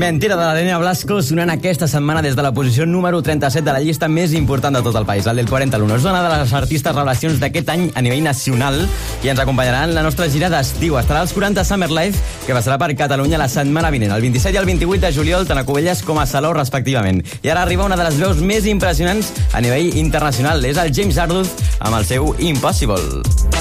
Mentira, de l'Helena Blasco, sonant aquesta setmana des de la posició número 37 de la llista més important de tot el país, la del 41. És una de les artistes revelacions d'aquest any a nivell nacional i ens acompanyarà en la nostra gira d'estiu. Estarà als 40 Summer Live, que passarà per Catalunya la setmana vinent, el 27 i el 28 de juliol, tant a Cubelles com a Salou, respectivament. I ara arriba una de les veus més impressionants a nivell internacional. És el James Arthur amb el seu Impossible.